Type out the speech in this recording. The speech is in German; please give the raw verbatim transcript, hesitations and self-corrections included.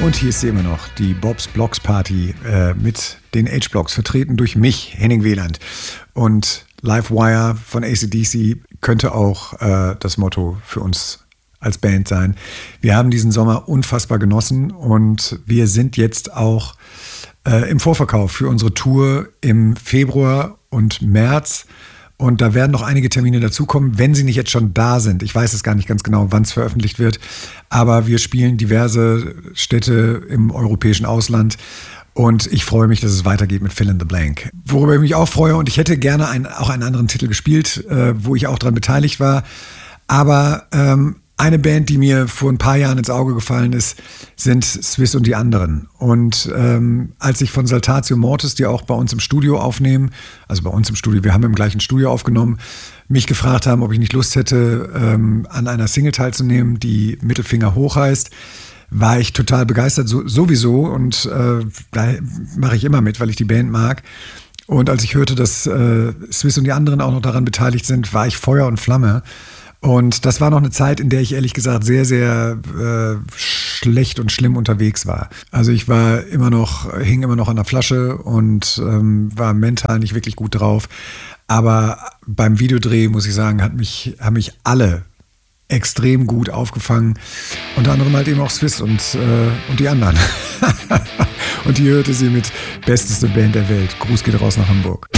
Und hier ist sie immer noch, die Bob's Blocks Party äh, mit den H-Blocks, vertreten durch mich, Henning Wieland. Und Livewire von A C D C könnte auch äh, das Motto für uns als Band sein. Wir haben diesen Sommer unfassbar genossen und wir sind jetzt auch äh, im Vorverkauf für unsere Tour im Februar und März. Und da werden noch einige Termine dazukommen, wenn sie nicht jetzt schon da sind. Ich weiß es gar nicht ganz genau, wann es veröffentlicht wird. Aber wir spielen diverse Städte im europäischen Ausland. Und ich freue mich, dass es weitergeht mit Fill in the Blank. Worüber ich mich auch freue, und ich hätte gerne einen, auch einen anderen Titel gespielt, äh, wo ich auch daran beteiligt war. Aber ähm, eine Band, die mir vor ein paar Jahren ins Auge gefallen ist, sind Swiss und die anderen. Und ähm, als ich von Saltatio Mortis, die auch bei uns im Studio aufnehmen, also bei uns im Studio, wir haben im gleichen Studio aufgenommen, mich gefragt haben, ob ich nicht Lust hätte, ähm, an einer Single teilzunehmen, die Mittelfinger hoch heißt, war ich total begeistert, so, sowieso. Und äh, da mache ich immer mit, weil ich die Band mag. Und als ich hörte, dass äh, Swiss und die anderen auch noch daran beteiligt sind, war ich Feuer und Flamme. Und das war noch eine Zeit, in der ich ehrlich gesagt sehr, sehr äh, schlecht und schlimm unterwegs war. Also ich war immer noch, hing immer noch an der Flasche und ähm, war mental nicht wirklich gut drauf. Aber beim Videodreh, muss ich sagen, hat mich, haben mich alle extrem gut aufgefangen. Unter anderem halt eben auch Swiss und, äh, und die anderen. Und die hörte sie mit Besteste Band der Welt. Gruß geht raus nach Hamburg.